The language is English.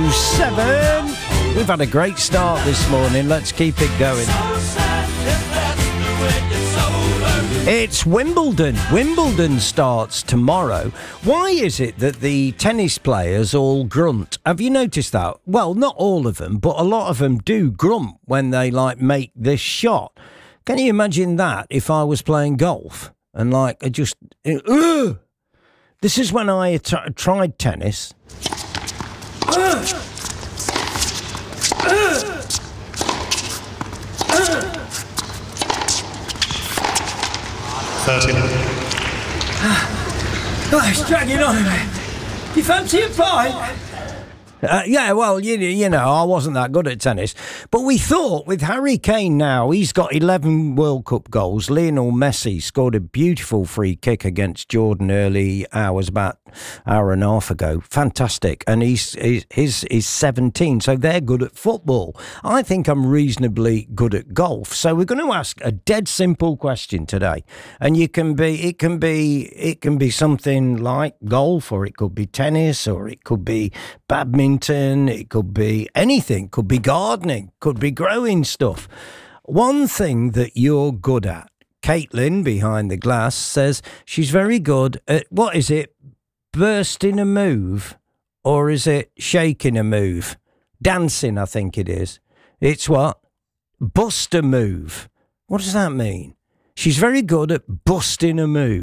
7. We've had a great start this morning. Let's keep it going. It's Wimbledon. Wimbledon starts tomorrow. Why is it that the tennis players all grunt? Have you noticed that? Well, not all of them, but a lot of them do grunt when they make this shot. Can you imagine that if I was playing golf and I just... This is when I tried tennis. 30. Oh, it's dragging on a bit. You fancy a pint? Yeah, well, you know, I wasn't that good at tennis. But we thought with Harry Kane now, he's got 11 World Cup goals. Lionel Messi scored a beautiful free kick against Jordan early hours, about an hour and a half ago. Fantastic. And he's 17, so they're good at football. I think I'm reasonably good at golf. So we're going to ask a dead simple question today. And it can be something like golf, or it could be tennis, or it could be badminton, it could be anything, could be gardening, could be growing stuff. One thing that you're good at, Caitlin behind the glass says she's very good at, what is it, bursting a move, or is it shaking a move? Dancing, I think it is. It's what? Bust a move. What does that mean? She's very good at busting a move.